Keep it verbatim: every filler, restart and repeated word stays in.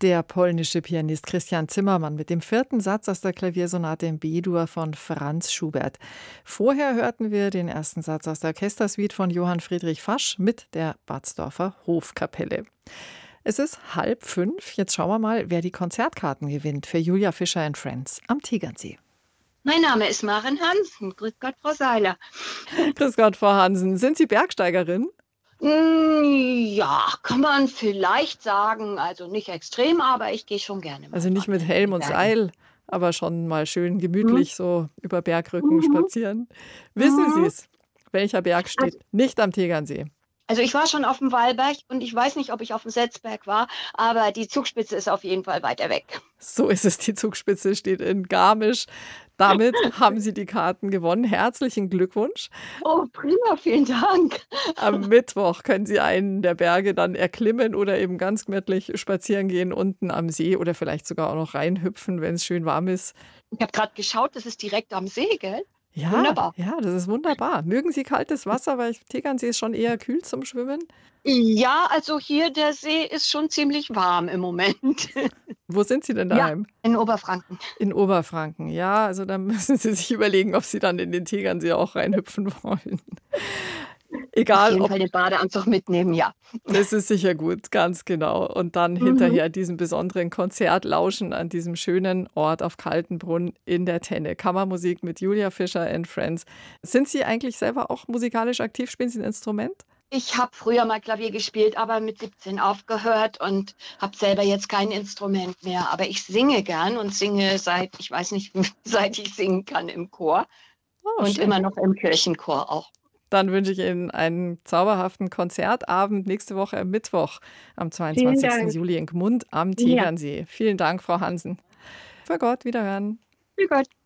Der polnische Pianist Christian Zimmermann mit dem vierten Satz aus der Klaviersonate in B-Dur von Franz Schubert. Vorher hörten wir den ersten Satz aus der Orchestersuite von Johann Friedrich Fasch mit der Batzdorfer Hofkapelle. Es ist halb fünf. Jetzt schauen wir mal, wer die Konzertkarten gewinnt für Julia Fischer and Friends am Tegernsee. Mein Name ist Maren Hansen. Grüß Gott, Frau Seiler. Grüß Gott, Frau Hansen. Sind Sie Bergsteigerin? Ja, kann man vielleicht sagen. Also nicht extrem, aber ich gehe schon gerne mal. Also nicht mit Helm und Seil, aber schon mal schön gemütlich mhm. so über Bergrücken mhm. spazieren. Wissen mhm. Sie es, welcher Berg steht? Also, nicht am Tegernsee. Also ich war schon auf dem Wallberg und ich weiß nicht, ob ich auf dem Setzberg war, aber die Zugspitze ist auf jeden Fall weiter weg. So ist es, die Zugspitze steht in Garmisch. Damit haben Sie die Karten gewonnen. Herzlichen Glückwunsch. Oh, prima, vielen Dank. Am Mittwoch können Sie einen der Berge dann erklimmen oder eben ganz gemütlich spazieren gehen unten am See oder vielleicht sogar auch noch reinhüpfen, wenn es schön warm ist. Ich habe gerade geschaut, das ist direkt am See, gell? Ja, wunderbar. Ja, das ist wunderbar. Mögen Sie kaltes Wasser, weil Tegernsee ist schon eher kühl zum Schwimmen? Ja, also hier der See ist schon ziemlich warm im Moment. Wo sind Sie denn daheim? Ja, in Oberfranken. In Oberfranken, ja. Also da müssen Sie sich überlegen, ob Sie dann in den Tegernsee auch reinhüpfen wollen. Egal, auf jeden ob, Fall den Badeanzug mitnehmen, ja. Das ist sicher gut, ganz genau. Und dann mhm. hinterher diesem besonderen Konzert lauschen an diesem schönen Ort auf Kaltenbrunn in der Tenne. Kammermusik mit Julia Fischer and Friends. Sind Sie eigentlich selber auch musikalisch aktiv? Spielen Sie ein Instrument? Ich habe früher mal Klavier gespielt, aber mit siebzehn aufgehört und habe selber jetzt kein Instrument mehr. Aber ich singe gern und singe seit, ich weiß nicht, seit ich singen kann im Chor. Oh, und schön. Immer noch im Kirchenchor auch. Dann wünsche ich Ihnen einen zauberhaften Konzertabend nächste Woche am Mittwoch, am zweiundzwanzigsten Juli in Gmund am Tegernsee. Ja. Vielen Dank, Frau Hansen. Für Gott, wiederhören. Für Gott.